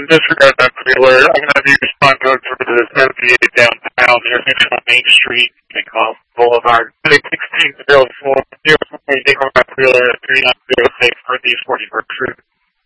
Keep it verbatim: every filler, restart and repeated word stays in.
disregard that trailer. I'm going to have you respond to it for the seventy-eight downtown, intersection on Main Street, Nicole Boulevard. six sixteen oh four, take on that trailer at three nine zero six Northeast forty-first Street.